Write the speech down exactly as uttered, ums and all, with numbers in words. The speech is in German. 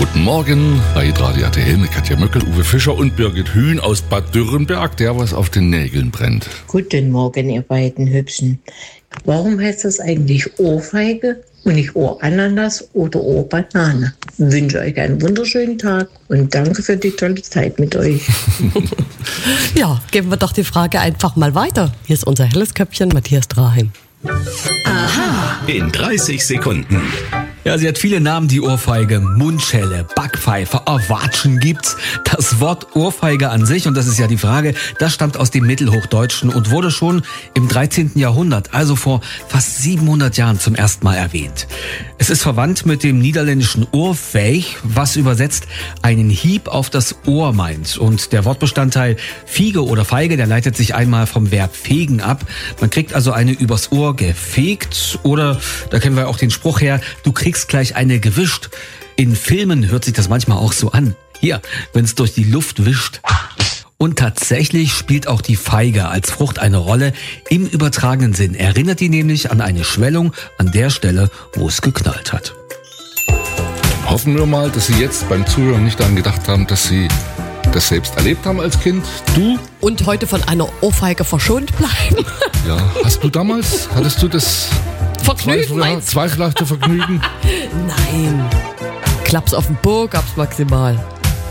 Guten Morgen bei Radio R T L mit Katja Möckel, Uwe Fischer und Birgit Hühn aus Bad Dürrenberg, der was auf den Nägeln brennt. Guten Morgen, ihr beiden Hübschen. Warum heißt das eigentlich Ohrfeige und nicht Ohrananas oder Ohrbanane? Ich wünsche euch einen wunderschönen Tag und danke für die tolle Zeit mit euch. Ja, geben wir doch die Frage einfach mal weiter. Hier ist unser helles Köpfchen, Matthias Draheim. Aha. In dreißig Sekunden. Ja, sie hat viele Namen, die Ohrfeige. Mundschelle, Backpfeife, Watschen gibt's. Das Wort Ohrfeige an sich, und das ist ja die Frage, das stammt aus dem Mittelhochdeutschen und wurde schon im dreizehnten Jahrhundert, also vor fast siebenhundert Jahren zum ersten Mal erwähnt. Es ist verwandt mit dem niederländischen Ohrfeig, was übersetzt einen Hieb auf das Ohr meint. Und der Wortbestandteil Fiege oder Feige, der leitet sich einmal vom Verb fegen ab. Man kriegt also eine übers Ohr gefegt oder, da kennen wir auch den Spruch her, du kriegst gleich eine gewischt. In Filmen hört sich das manchmal auch so an. Hier, wenn es durch die Luft wischt. Und tatsächlich spielt auch die Feige als Frucht eine Rolle im übertragenen Sinn. Erinnert die nämlich an eine Schwellung an der Stelle, wo es geknallt hat. Hoffen wir mal, dass Sie jetzt beim Zuhören nicht daran gedacht haben, dass Sie das selbst erlebt haben als Kind. Du? Und heute von einer Ohrfeige verschont bleiben. Ja, hast du damals, hattest du das Vergnügen, Zweifel, zweifelhafte Vergnügen? Nein. Klaps auf den Po gab's maximal.